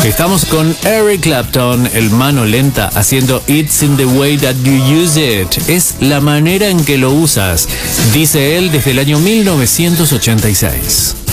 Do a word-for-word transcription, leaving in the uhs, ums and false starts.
Estamos con Eric Clapton, el mano lenta, haciendo It's in the way that you use it. Es la manera en que lo usas, dice él desde el año mil novecientos ochenta y seis.